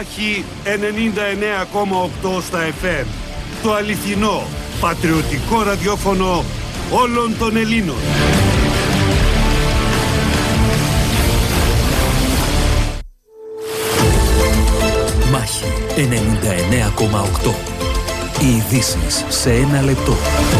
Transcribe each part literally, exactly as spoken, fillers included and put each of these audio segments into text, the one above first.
Μάχη ενενήντα εννέα κόμμα οκτώ στα εφ εμ. Το αληθινό, πατριωτικό ραδιόφωνο όλων των Ελλήνων. Μάχη ενενήντα εννέα κόμμα οκτώ. Οι ειδήσεις σε ένα λεπτό.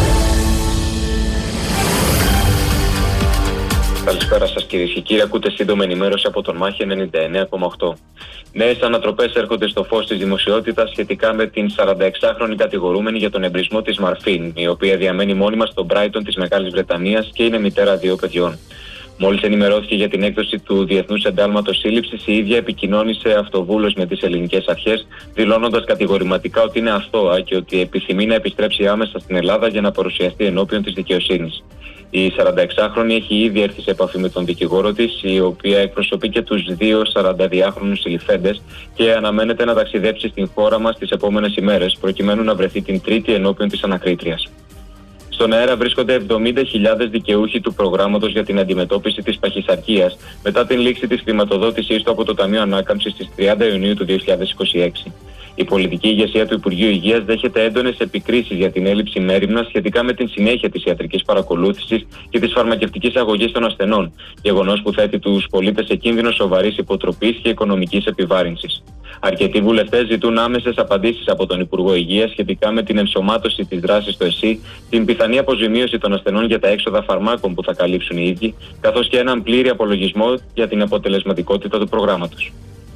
Καλησπέρα σας κυρίες και κύριοι. Ακούτε σύντομη ενημέρωση από τον Μάχη ενενήντα εννέα κόμμα οκτώ. Νέες ανατροπές έρχονται στο φως της δημοσιότητας σχετικά με την σαρανταεξάχρονη κατηγορούμενη για τον εμπρισμό της Μαρφίν, η οποία διαμένει μόνιμα στο Μπράιτον της Μεγάλης Βρετανίας και είναι μητέρα δύο παιδιών. Μόλις ενημερώθηκε για την έκδοση του Διεθνούς Εντάλματος Σύλληψης, η ίδια επικοινώνησε αυτοβούλως με τις ελληνικές αρχές, δηλώνοντας κατηγορηματικά ότι είναι αθώα και ότι επιθυμεί να επιστρέψει άμεσα στην Ελλάδα για να παρουσιαστεί ενώπιον της δικαιοσύνης. Η σαρανταεξάχρονη έχει ήδη έρθει σε επαφή με τον δικηγόρο της, η οποία εκπροσωπεί και τους δύο σαρανταδυάχρονους συλληφθέντες και αναμένεται να ταξιδέψει στην χώρα μας τις επόμενες ημέρες, προκειμένου να βρεθεί την Τρίτη ενώπιον της ανακρίτριας. Στον αέρα βρίσκονται εβδομήντα χιλιάδες δικαιούχοι του προγράμματος για την αντιμετώπιση της παχυσαρκίας μετά την λήξη της χρηματοδότησής του από το Ταμείο Ανάκαμψης στις τριάντα Ιουνίου του δύο χιλιάδες είκοσι έξι. Η πολιτική ηγεσία του Υπουργείου Υγείας δέχεται έντονες επικρίσεις για την έλλειψη μέριμνας σχετικά με την συνέχεια της ιατρικής παρακολούθησης και της φαρμακευτικής αγωγής των ασθενών, γεγονός που θέτει τους πολίτες σε κίνδυνο σοβαρής υποτροπής και οικονομικής επιβάρυνσης. Αρκετοί βουλευτές ζητούν άμεσες απαντήσεις από τον Υπουργό Υγείας σχετικά με την ενσωμάτωση της δράσης στο ΕΣΥ, την πιθανή αποζημίωση των ασθενών για τα έξοδα φαρμάκων που θα καλύψουν οι ίδιοι, καθώς και έναν πλήρη απολογισμό για την αποτελεσματικότητα του προγράμματος.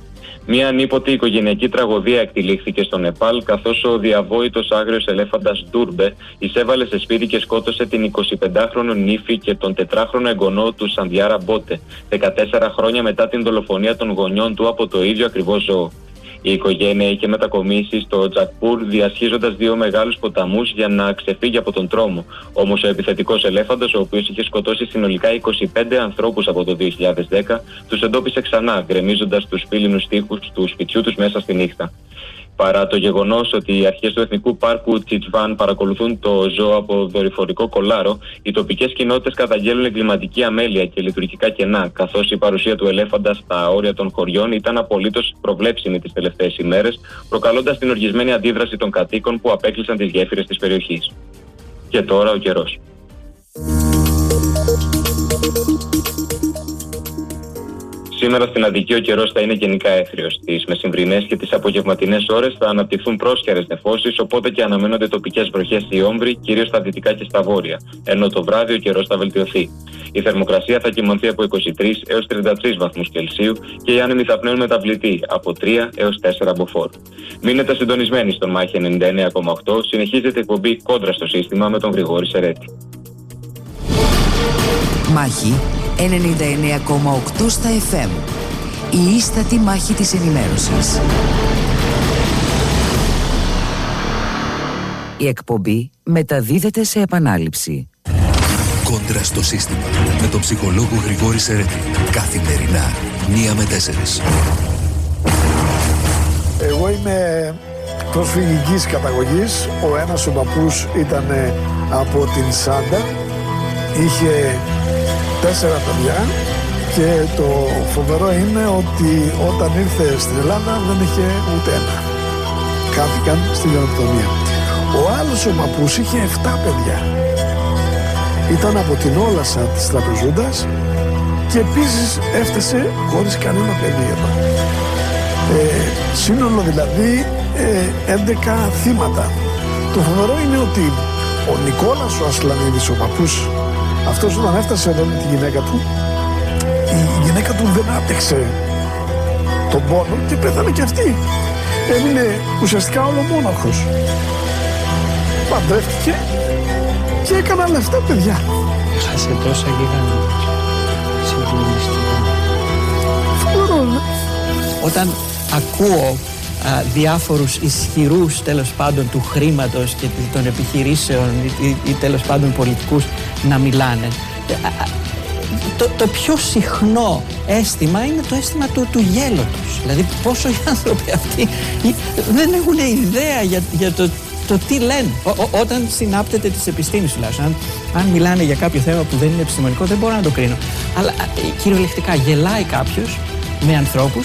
Μια ανίποτη οικογενειακή τραγωδία εκτυλίχθηκε στο Νεπάλ, καθώς ο διαβόητος άγριος ελέφαντας Ντούρμπε εισέβαλε σε σπίτι και σκότωσε την εικοσιπεντάχρονο νύφη και τον τετράχρονο εγγονό του Σαντιάρα Μπότε, δεκατέσσερα χρόνια μετά την δολοφονία των γονιών του από το ίδιο ακριβώς ζώο. Η οικογένεια είχε μετακομίσει στο Τζακπούρ διασχίζοντας δύο μεγάλους ποταμούς για να ξεφύγει από τον τρόμο. Όμως ο επιθετικός ελέφαντας, ο οποίος είχε σκοτώσει συνολικά είκοσι πέντε ανθρώπους από το δύο χιλιάδες δέκα, τους εντόπισε ξανά, γκρεμίζοντας τους πύληνους τοίχους του σπιτιού τους μέσα στη νύχτα. Παρά το γεγονός ότι οι αρχές του Εθνικού Πάρκου Τσιτσβάν παρακολουθούν το ζώο από δορυφορικό κολάρο, οι τοπικές κοινότητες καταγγέλνουν εγκληματική αμέλεια και λειτουργικά κενά, καθώς η παρουσία του ελέφαντα στα όρια των χωριών ήταν απολύτως προβλέψιμη τις τελευταίες ημέρες, προκαλώντας την οργισμένη αντίδραση των κατοίκων που απέκλεισαν τις γέφυρες της περιοχής. Και τώρα ο καιρός. Σήμερα στην Αττική ο καιρός θα είναι γενικά έθριος. Τις μεσημβρινές και τις απογευματινές ώρες θα αναπτυχθούν πρόσχερες νεφώσεις, οπότε και αναμένονται τοπικές βροχές στη Όμβρη, κυρίως στα δυτικά και στα βόρεια, ενώ το βράδυ ο καιρός θα βελτιωθεί. Η θερμοκρασία θα κυμανθεί από είκοσι τρεις έως τριάντα τρεις βαθμούς Κελσίου και οι άνεμοι θα πνέουν μεταβλητή από τρία έως τέσσερα μποφόρ. Μείνετε συντονισμένοι στον Μάχη ενενήντα εννέα κόμμα οκτώ, συνεχίζεται η εκπομπή Κόντρα στο σύστημα με τον Γρηγόρη Σερέτη. Μάχη ενενήντα εννέα κόμμα οκτώ στα εφ εμ. Η ίστατη μάχη της ενημέρωσης. Η εκπομπή μεταδίδεται σε επανάληψη. Κόντρα στο σύστημα με τον ψυχολόγο Γρηγόρη Σερέτη. Καθημερινά, μία με τέσσερις. Εγώ είμαι προσφυγικής καταγωγής. Ο ένας ο παππούς ήταν από την Σάντα. Είχε τέσσερα παιδιά και το φοβερό είναι ότι όταν ήρθε στην Ελλάδα δεν είχε ούτε ένα. Κάθηκαν στη γενοκτονία. Ο άλλος ο παππούς είχε εφτά παιδιά. Ήταν από την Όλασσα της Τραπεζούντας και επίσης έφτασε χωρίς κανένα παιδί εδώ. Ε, σύνολο δηλαδή ε, έντεκα θύματα. Το φοβερό είναι ότι ο Νικόλας ο Ασλανίδης, ο παππούς, αυτός όταν έφτασε εδώ με τη γυναίκα του, η γυναίκα του δεν άπτυξε τον πόνο και πέθανε και αυτή. Έμεινε ουσιαστικά ολομόναχος. Παντρεύτηκε και έκανα λεφτά παιδιά. Έχασε τόσα γίγαντα. Συγκλονιστικό. Φοβερό, ναι. Όταν ακούω α, διάφορους ισχυρούς τέλος πάντων του χρήματος και των επιχειρήσεων ή, ή, ή τέλος πάντων πολιτικούς να μιλάνε, το, το πιο συχνό αίσθημα είναι το αίσθημα του, του γέλωτος. Δηλαδή πόσο οι άνθρωποι αυτοί δεν έχουν ιδέα για, για το, το τι λένε. Ό, ό, όταν συνάπτεται της επιστήμης τουλάχιστον. Αν, αν μιλάνε για κάποιο θέμα που δεν είναι επιστημονικό δεν μπορώ να το κρίνω. Αλλά κυριολεκτικά γελάει κάποιος με ανθρώπους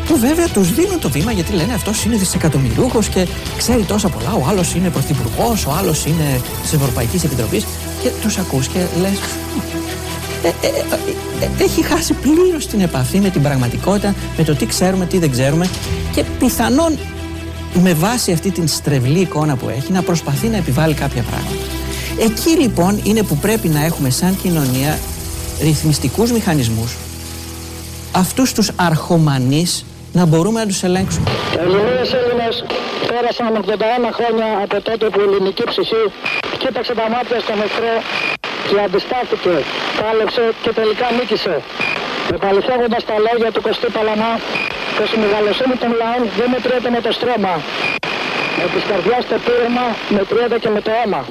που βέβαια τους δίνουν το βήμα γιατί λένε αυτός είναι δισεκατομμυριούχος και ξέρει τόσα πολλά, ο άλλος είναι πρωθυπουργός, ο άλλος είναι της Ευρωπαϊκής Επιτροπής και τους ακούς και λες ε, ε, ε, ε, έχει χάσει πλήρως την επαφή με την πραγματικότητα, με το τι ξέρουμε, τι δεν ξέρουμε και πιθανόν με βάση αυτή την στρεβλή εικόνα που έχει να προσπαθεί να επιβάλλει κάποια πράγματα. Εκεί λοιπόν είναι που πρέπει να έχουμε σαν κοινωνία ρυθμιστικούς μηχανισμούς, αυτούς τους αρχομανείς να μπορούμε να τους ελέγξουμε. Ελληνίες Έλληνες πέρασαν ογδόντα ένα χρόνια από τότε που η ελληνική ψυχή κοίταξε τα μάτια στον εχθρό και αντιστάθηκε, πάλεψε και τελικά νίκησε. Επαληθεύοντας τα λόγια του Κωστή Παλαμά, πως η μεγαλοσύνη των λαών δεν μετριέται με το στρώμα. Με της καρδιάς το πείρμα μετριέται και με το αίμα.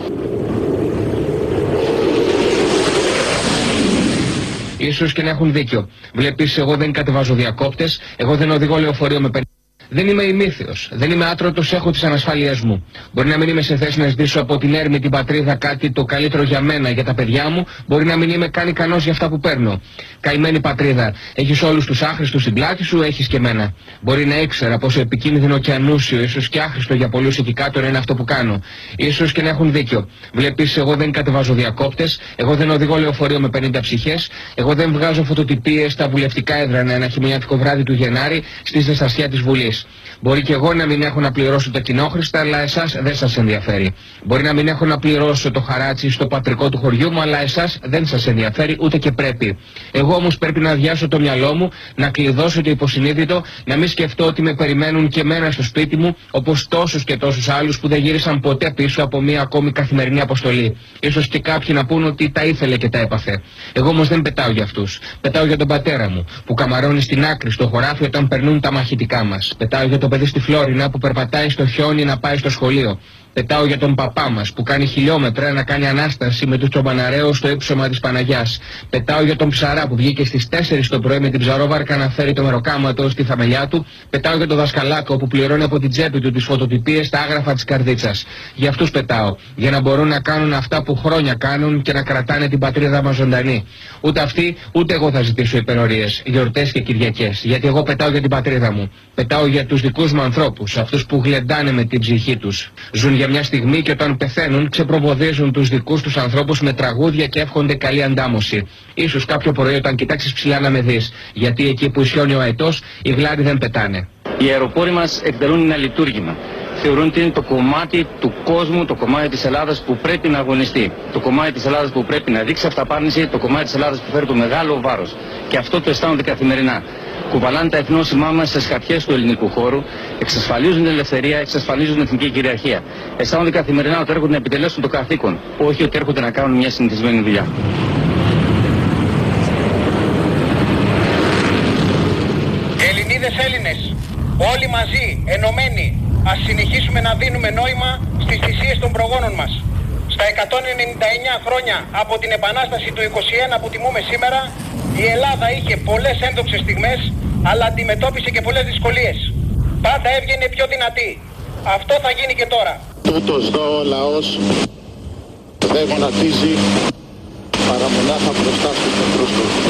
Ίσως και να έχουν δίκιο. Βλέπεις, εγώ δεν κατεβάζω διακόπτες, εγώ δεν οδηγώ λεωφορείο με πενήντα. Δεν είμαι ημίθεος, δεν είμαι άτρωτος, έχω τις ανασφάλειές μου. Μπορεί να μην είμαι σε θέση να ζητήσω από την έρμη την πατρίδα κάτι το καλύτερο για μένα, για τα παιδιά μου, μπορεί να μην είμαι καν ικανός για αυτά που παίρνω. Καημένη πατρίδα, έχεις όλους τους άχρηστους στην πλάτη σου, έχεις και εμένα. Μπορεί να ήξερα πόσο επικίνδυνο και ανούσιο, ίσως και άχρηστο για πολλούς εκεί κάτω είναι αυτό που κάνω. Ίσως και να έχουν δίκιο. Βλέπεις, εγώ δεν κατεβάζω διακόπτες, εγώ δεν οδηγώ λεωφορείο με πενήντα ψυχές, εγώ δεν βγάζω φωτοτυπίες στα βουλευτικά έδρανα ένα χειμωνιάτικο βράδυ του Γενάρη στη ζεστασιά της Βουλής. Μπορεί και εγώ να μην έχω να πληρώσω τα κοινόχρηστα, αλλά εσάς δεν σας ενδιαφέρει. Μπορεί να μην έχω να πληρώσω το χαράτσι στο πατρικό του χωριού μου, αλλά εσάς δεν σας ενδιαφέρει, ούτε και πρέπει. Εγώ όμως πρέπει να αδειάσω το μυαλό μου, να κλειδώσω το υποσυνείδητο, να μην σκεφτώ ότι με περιμένουν και εμένα στο σπίτι μου, όπως τόσους και τόσους άλλους που δεν γύρισαν ποτέ πίσω από μία ακόμη καθημερινή αποστολή. Ίσως και κάποιοι να πούν ότι τα ήθελε και τα έπαθε. Εγώ όμως δεν πετάω για αυτούς. Πετάω για τον πατέρα μου, που καμαρώνει στην άκρη στο χωράφι όταν περνούν τα μαχητικά μας. Πετάω για το παιδί στη Φλόρινα που περπατάει στο χιόνι να πάει στο σχολείο. Πετάω για τον παπά μας που κάνει χιλιόμετρα να κάνει ανάσταση με τους τσομπαναρέους στο ύψωμα της Παναγιάς. Πετάω για τον ψαρά που βγήκε στις τέσσερις το πρωί με την ψαρόβαρκα να φέρει το μεροκάματο στη θαμελιά του. Πετάω για τον δασκαλάκο που πληρώνει από την τσέπη του τις φωτοτυπίες στα άγραφα της καρδίτσας. Για αυτούς πετάω. Για να μπορούν να κάνουν αυτά που χρόνια κάνουν και να κρατάνε την πατρίδα μας ζωντανή. Ούτε αυτοί, ούτε εγώ θα ζητήσω υπερορίες, γιορτές και Κυριακές. Γιατί εγώ πετάω για την πατρίδα μου. Πετάω για τους δικούς μου ανθρώπους, αυτούς που γλεντάνε με την ψυχή τους. Ζουν για μια στιγμή και όταν πεθαίνουν ξεπροβοδίζουν τους δικούς τους ανθρώπους με τραγούδια και εύχονται καλή αντάμωση. Ίσως κάποιο πρωί όταν κοιτάξεις ψηλά να με δεις, γιατί εκεί που ισιώνει ο αετός οι γλάροι δεν πετάνε. Οι αεροπόροι μας εκτελούν ένα λειτουργήμα. Θεωρούν ότι είναι το κομμάτι του κόσμου, το κομμάτι της Ελλάδας που πρέπει να αγωνιστεί. Το κομμάτι της Ελλάδας που πρέπει να δείξει αυταπάρνηση, το κομμάτι της Ελλάδας που φέρει το μεγάλο βάρος. Και αυτό το αισθάνονται καθημερινά. Κουβαλάνε τα εθνόσημά μας στις χαρτιές του ελληνικού χώρου, εξασφαλίζουν την ελευθερία, εξασφαλίζουν την εθνική κυριαρχία. Αισθάνονται καθημερινά ότι έρχονται να επιτελέσουν το καθήκον, όχι ότι έρχονται να κάνουν μια συνηθισμένη δουλειά. Ελληνίδες Έλληνες, όλοι μαζί, ενωμένοι, ας συνεχίσουμε να δίνουμε νόημα στις θυσίες των προγόνων μας. Στα εκατόν ενενήντα εννέα χρόνια από την Επανάσταση του είκοσι ένα που τιμούμε σήμερα, η Ελλάδα είχε πολλές ένδοξες στιγμές, αλλά αντιμετώπισε και πολλές δυσκολίες. Πάντα έβγαινε πιο δυνατή. Αυτό θα γίνει και τώρα. Τούτος δω ο λαός δεν γονατίζει παρά μονάχα μπροστά στους εχθρούς του.